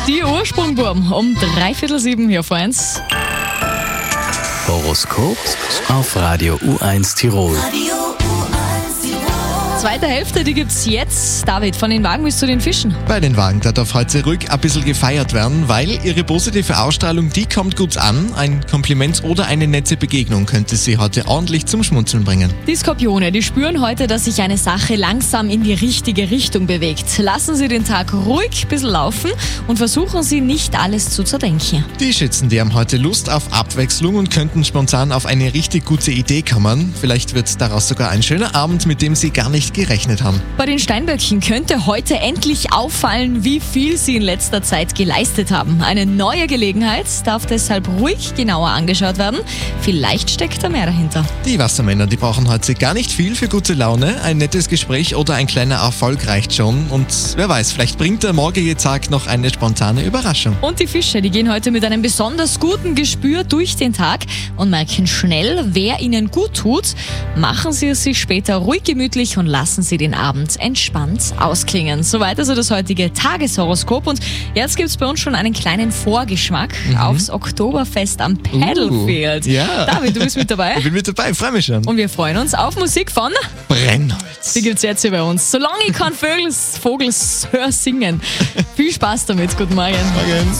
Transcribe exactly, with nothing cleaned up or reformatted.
Die Ursprungburm um dreiviertel sieben hier vor eins. Horoskop auf Radio U eins Tirol. Zweite Hälfte, die gibt's jetzt. David, von den Wagen bis zu den Fischen. Bei den Wagen, da darf heute ruhig ein bisschen gefeiert werden, weil ihre positive Ausstrahlung, die kommt gut an. Ein Kompliment oder eine nette Begegnung könnte sie heute ordentlich zum Schmunzeln bringen. Die Skorpione, die spüren heute, dass sich eine Sache langsam in die richtige Richtung bewegt. Lassen Sie den Tag ruhig ein bisschen laufen und versuchen Sie nicht alles zu zerdenken. Die Schützen, die haben heute Lust auf Abwechslung und könnten spontan auf eine richtig gute Idee kommen. Vielleicht wird daraus sogar ein schöner Abend, mit dem sie gar nicht gerechnet haben. Bei den Steinböcken könnte heute endlich auffallen, wie viel sie in letzter Zeit geleistet haben. Eine neue Gelegenheit darf deshalb ruhig genauer angeschaut werden. Vielleicht steckt da mehr dahinter. Die Wassermänner, die brauchen heute gar nicht viel für gute Laune. Ein nettes Gespräch oder ein kleiner Erfolg reicht schon. Und wer weiß, vielleicht bringt der morgige Tag noch eine spontane Überraschung. Und die Fische, die gehen heute mit einem besonders guten Gespür durch den Tag und merken schnell, wer ihnen gut tut. Machen Sie es sich später ruhig gemütlich und lassen Sie den Abend entspannt ausklingen. Soweit also das heutige Tageshoroskop. Und jetzt gibt es bei uns schon einen kleinen Vorgeschmack mhm. aufs Oktoberfest am Paddlefield. Uh, ja. David, du bist mit dabei? Ich bin mit dabei, freue mich schon. Und wir freuen uns auf Musik von Brennholz. Die gibt es jetzt hier bei uns. Solange ich kann Vogels, Vogels hör singen. Viel Spaß damit. Guten Morgen. Morgen.